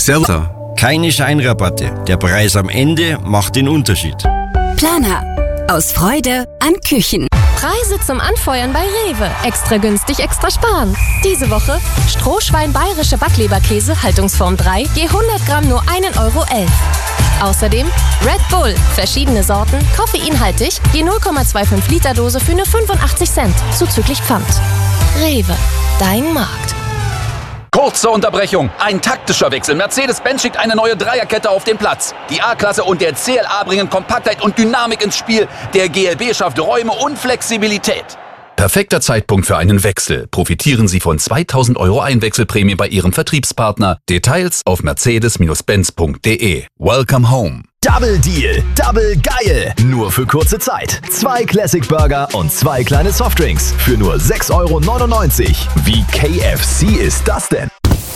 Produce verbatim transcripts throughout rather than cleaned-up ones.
Servus. Keine Scheinrabatte. Der Preis am Ende macht den Unterschied. Planer. Aus Freude an Küchen. Preise zum Anfeuern bei Rewe. Extra günstig, extra sparen. Diese Woche Strohschwein bayerische Backleberkäse, Haltungsform drei, je hundert Gramm nur ein Euro elf. Außerdem Red Bull, verschiedene Sorten, koffeinhaltig, je null Komma fünfundzwanzig Liter Dose für nur fünfundachtzig Cent, zuzüglich Pfand. Rewe, dein Markt. Kurze Unterbrechung. Ein taktischer Wechsel. Mercedes-Benz schickt eine neue Dreierkette auf den Platz. Die A-Klasse und der C L A bringen Kompaktheit und Dynamik ins Spiel. Der G L B schafft Räume und Flexibilität. Perfekter Zeitpunkt für einen Wechsel. Profitieren Sie von zweitausend Euro Einwechselprämie bei Ihrem Vertriebspartner. Details auf mercedes benz punkt de. Welcome home. Double Deal, Double geil. Nur für kurze Zeit. Zwei Classic Burger und zwei kleine Softdrinks für nur sechs Euro neunundneunzig. Wie K F C ist das denn?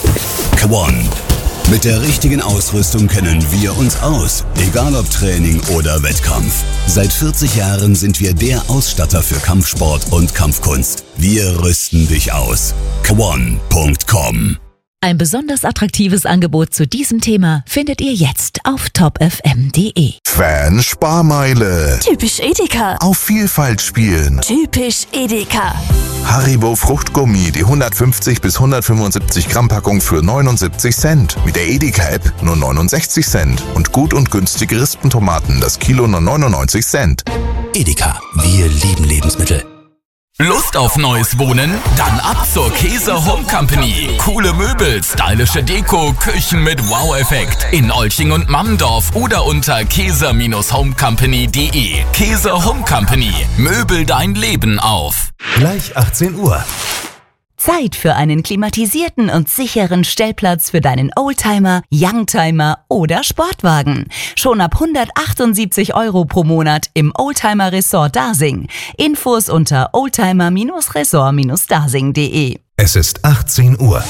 Kwon. Mit der richtigen Ausrüstung kennen wir uns aus. Egal ob Training oder Wettkampf. Seit vierzig Jahren sind wir der Ausstatter für Kampfsport und Kampfkunst. Wir rüsten dich aus. kwon punkt com. Ein besonders attraktives Angebot zu diesem Thema findet ihr jetzt auf top f m punkt de. Fan-Sparmeile. Typisch Edeka. Auf Vielfalt spielen. Typisch Edeka. Haribo Fruchtgummi, die hundertfünfzig bis hundertfünfundsiebzig Gramm Packung für neunundsiebzig Cent. Mit der Edeka-App nur neunundsechzig Cent. Und gut und günstige Rispentomaten, das Kilo nur neunundneunzig Cent. Edeka, wir lieben Lebensmittel. Lust auf neues Wohnen? Dann ab zur Käse Home Company. Coole Möbel, stylische Deko, Küchen mit Wow-Effekt. In Olching und Mammendorf oder unter käse home company punkt de. Käse Home Company. Möbel dein Leben auf. Gleich achtzehn Uhr. Zeit für einen klimatisierten und sicheren Stellplatz für deinen Oldtimer, Youngtimer oder Sportwagen. Schon ab hundertachtundsiebzig Euro pro Monat im Oldtimer Resort Dasing. Infos unter oldtimer resort dasing punkt de. Es ist achtzehn Uhr.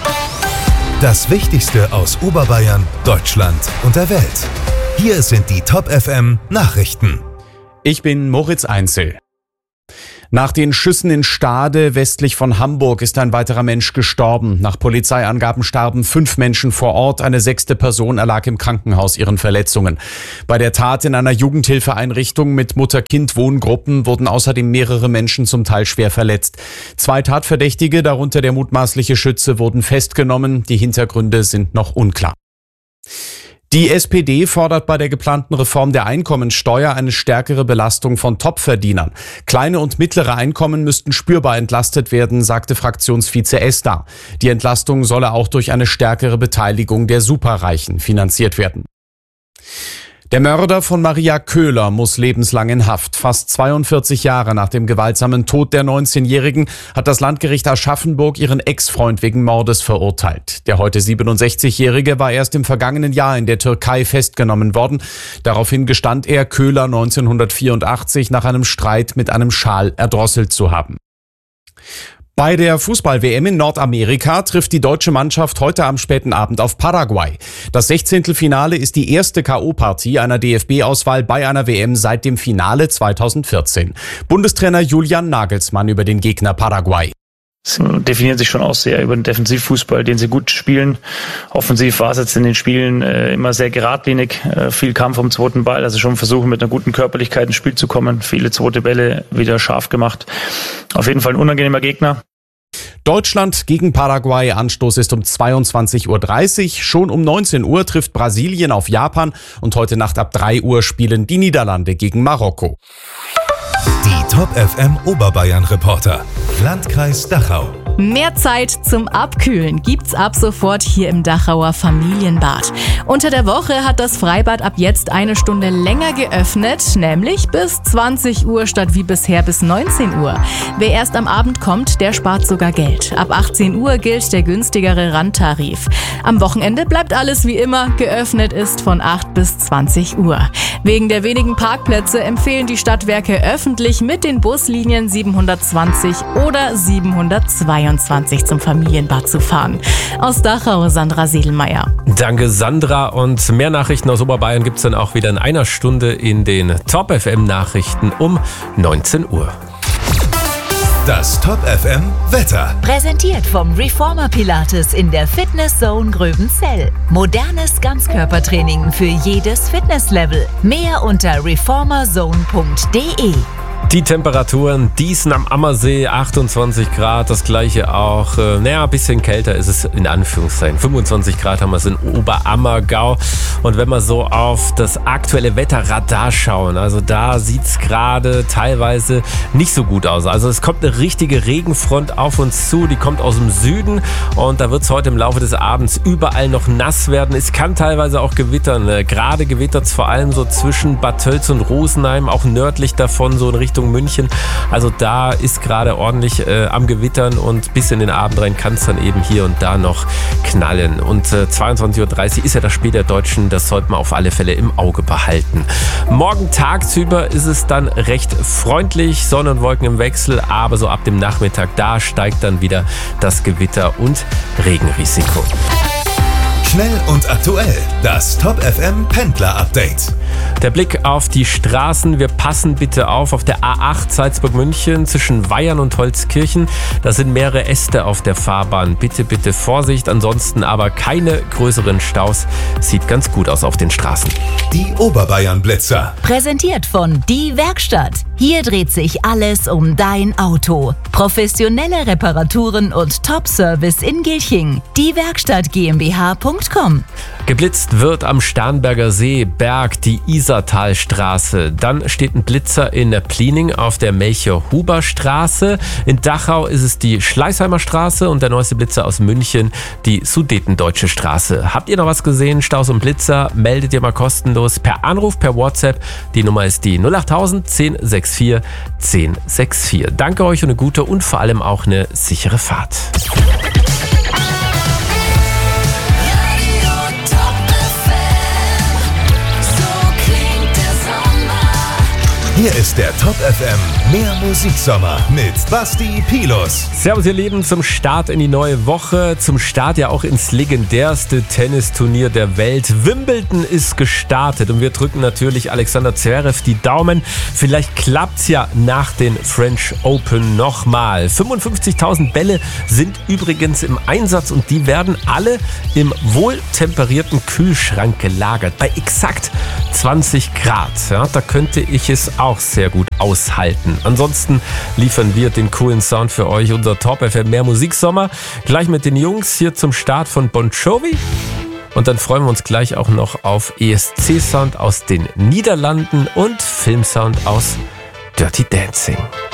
Das Wichtigste aus Oberbayern, Deutschland und der Welt. Hier sind die Top F M Nachrichten. Ich bin Moritz Einzel. Nach den Schüssen in Stade westlich von Hamburg ist ein weiterer Mensch gestorben. Nach Polizeiangaben starben fünf Menschen vor Ort. Eine sechste Person erlag im Krankenhaus ihren Verletzungen. Bei der Tat in einer Jugendhilfeeinrichtung mit Mutter-Kind-Wohngruppen wurden außerdem mehrere Menschen zum Teil schwer verletzt. Zwei Tatverdächtige, darunter der mutmaßliche Schütze, wurden festgenommen. Die Hintergründe sind noch unklar. Die S P D fordert bei der geplanten Reform der Einkommensteuer eine stärkere Belastung von Topverdienern. Kleine und mittlere Einkommen müssten spürbar entlastet werden, sagte Fraktionsvize Esther. Die Entlastung solle auch durch eine stärkere Beteiligung der Superreichen finanziert werden. Der Mörder von Maria Köhler muss lebenslang in Haft. Fast zweiundvierzig Jahre nach dem gewaltsamen Tod der neunzehnjährigen hat das Landgericht Aschaffenburg ihren Ex-Freund wegen Mordes verurteilt. Der heute siebenundsechzigjährige war erst im vergangenen Jahr in der Türkei festgenommen worden. Daraufhin gestand er, Köhler neunzehnhundertvierundachtzig nach einem Streit mit einem Schal erdrosselt zu haben. Bei der Fußball-W M in Nordamerika trifft die deutsche Mannschaft heute am späten Abend auf Paraguay. Das Sechzehntelfinale ist die erste K O-Partie einer D F B-Auswahl bei einer W M seit dem Finale zweitausendvierzehn. Bundestrainer Julian Nagelsmann über den Gegner Paraguay. Sie definieren sich schon auch sehr über den Defensivfußball, den sie gut spielen. Offensiv war es jetzt in den Spielen äh, immer sehr geradlinig, äh, viel Kampf um den zweiten Ball, also schon versuchen mit einer guten Körperlichkeit ins Spiel zu kommen, viele zweite Bälle wieder scharf gemacht. Auf jeden Fall ein unangenehmer Gegner. Deutschland gegen Paraguay, Anstoß ist um zweiundzwanzig Uhr dreißig. Schon um neunzehn Uhr trifft Brasilien auf Japan und heute Nacht ab drei Uhr spielen die Niederlande gegen Marokko. Die Top F M Oberbayern Reporter. Landkreis Dachau. Mehr Zeit zum Abkühlen gibt's ab sofort hier im Dachauer Familienbad. Unter der Woche hat das Freibad ab jetzt eine Stunde länger geöffnet, nämlich bis zwanzig Uhr statt wie bisher bis neunzehn Uhr. Wer erst am Abend kommt, der spart sogar Geld. Ab achtzehn Uhr gilt der günstigere Randtarif. Am Wochenende bleibt alles wie immer, geöffnet ist von acht bis zwanzig Uhr. Wegen der wenigen Parkplätze empfehlen die Stadtwerke öffentlich mit den Buslinien siebenhundertzwanzig oder siebenhundertzweiundzwanzig zum Familienbad zu fahren. Aus Dachau, Sandra Sedelmeier. Danke, Sandra. Und mehr Nachrichten aus Oberbayern gibt es dann auch wieder in einer Stunde in den Top F M Nachrichten um neunzehn Uhr. Das Top F M Wetter. Präsentiert vom Reformer Pilates in der Fitness Zone Gröbenzell. Modernes Ganzkörpertraining für jedes Fitnesslevel. Mehr unter reformerzone punkt de. Die Temperaturen, Diesen am Ammersee, achtundzwanzig Grad, das gleiche auch, äh, naja, ein bisschen kälter ist es in Anführungszeichen. fünfundzwanzig Grad haben wir es in Oberammergau. Und wenn wir so auf das aktuelle Wetterradar schauen, also da sieht es gerade teilweise nicht so gut aus. Also es kommt eine richtige Regenfront auf uns zu, die kommt aus dem Süden und da wird es heute im Laufe des Abends überall noch nass werden. Es kann teilweise auch gewittern. Gerade gewittert es vor allem so zwischen Bad Tölz und Rosenheim, auch nördlich davon, so in Richtung München. Also da ist gerade ordentlich äh, am Gewittern und bis in den Abend rein kann es dann eben hier und da noch knallen. Und äh, zweiundzwanzig Uhr dreißig ist ja das Spiel der Deutschen, das sollte man auf alle Fälle im Auge behalten. Morgen tagsüber ist es dann recht freundlich, Sonne und Wolken im Wechsel, aber so ab dem Nachmittag, da steigt dann wieder das Gewitter- und Regenrisiko. Schnell und aktuell. Das Top F M Pendler Update. Der Blick auf die Straßen. Wir passen bitte auf auf der A acht Salzburg-München zwischen Weyern und Holzkirchen. Da sind mehrere Äste auf der Fahrbahn. Bitte, bitte Vorsicht. Ansonsten aber keine größeren Staus. Sieht ganz gut aus auf den Straßen. Die Oberbayern-Blitzer. Präsentiert von Die Werkstatt. Hier dreht sich alles um dein Auto. Professionelle Reparaturen und Top-Service in Gilching. Die Werkstatt GmbH punkt com. Geblitzt wird am Starnberger See, Berg, die Isartalstraße. Dann steht ein Blitzer in der Pliening auf der Melchior-Huber-Straße. In Dachau ist es die Schleißheimer Straße und der neueste Blitzer aus München, die Sudetendeutsche Straße. Habt ihr noch was gesehen? Staus und Blitzer? Meldet ihr mal kostenlos per Anruf, per WhatsApp. Die Nummer ist die null achttausend zehn sechs vier zehn sechs vier. Danke euch und eine gute und vor allem auch eine sichere Fahrt. Hier ist der Top F M Mehr Musiksommer mit Basti Pilus. Servus ihr Lieben, zum Start in die neue Woche, zum Start ja auch ins legendärste Tennisturnier der Welt. Wimbledon ist gestartet und wir drücken natürlich Alexander Zverev die Daumen. Vielleicht klappt's ja nach den French Open nochmal. fünfundfünfzigtausend Bälle sind übrigens im Einsatz und die werden alle im wohltemperierten Kühlschrank gelagert. Bei exakt zwanzig Grad. Ja, da könnte ich es auch sehr gut aushalten. Ansonsten liefern wir den coolen Sound für euch, unser Top F M Mehr Musiksommer. Gleich mit den Jungs hier zum Start von Bon Jovi. Und dann freuen wir uns gleich auch noch auf E S C-Sound aus den Niederlanden und Filmsound aus Dirty Dancing.